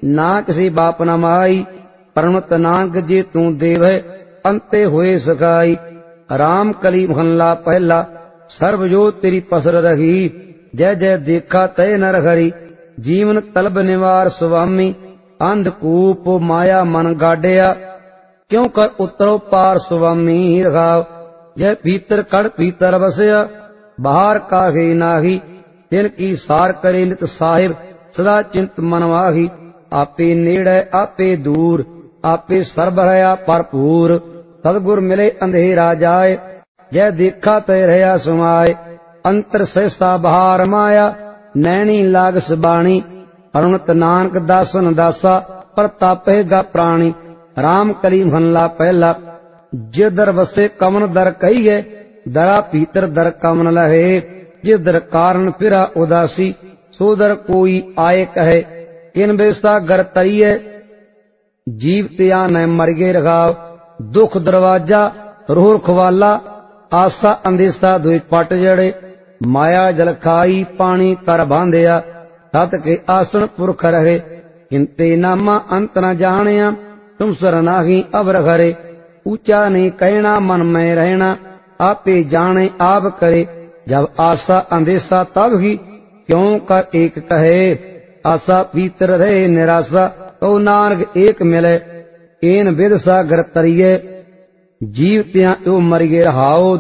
ना किसी बाप न माई। परमत नानक जे तू देवै अंते होए सखाई। राम कली महला पहला सर्व जो तेरी पसर रही। जय जय देखा तय नर हरि जीवन तलब निवार स्वामी। अंधकूप माया मन गाड़िया क्यों कर उतरो पार स्वामी रखाव। जय भीतर कड़ भीतर बसया बाहर काहे नाही। तिनकी सार करे नित साहिब सदा चिंत मन वाही। आपे नेड़े आपे दूर आपे सर्ब रहा भरपूर। सतगुर मिले अंधेरा जाए जय देखा तय रहा समाए। अंतर सहसा बहार माया नैनी लागस बाणी। अरुणत नानक दासन दासा प्रतापेगा प्राणी। राम कली महला पहला जे दर वसे कमन दर कहिए दरा भीतर दर कमन लहे। जिस दर कारण फिरा उदासी सो दर कोई आए कहे। इन बेसा गर तरिए जीव त्या न मरगे रखाव। दुख दरवाजा रोह खवाला आसा अंदेसा दुई पट जड़े। माया जल खाई पानी कर बांधिया सत के आसन पुरख रहे। हिंते नामा अंत न जानिया तुम सरनाही अब रखरे। ऊंचा नहीं कहना मन में रहना आपे जाने आप करे। जब आशा अंदेशा तब ही क्यों कर एक कहे। आशा भीतर रहे निराशा तो नानक एक मिले। एन विद सागर तरिए जीव त्या यो मर गे रहाओ।